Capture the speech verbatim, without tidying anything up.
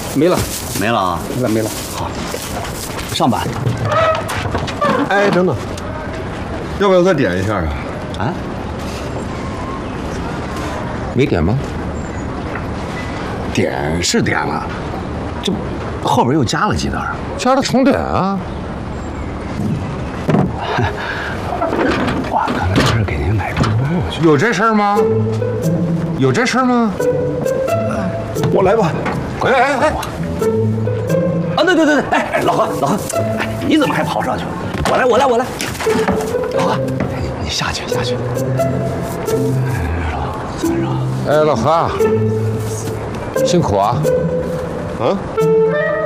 没了， 没了啊， 没了，没了。 好，上班。 哎，等等，要不要再点一下啊？ 啊？ 没点吗？ 点是点了，这后边又加了几袋。 加了重点啊！ 我刚才不是给您买猪肉去？ 有这事儿吗？有这事儿吗？我来吧。哎哎哎！ 啊，对对对对，哎，老何，老何，哎，你怎么还跑上去了？我来，我来，我来。老何，你下去，下去。 哎，老何，辛苦啊！啊？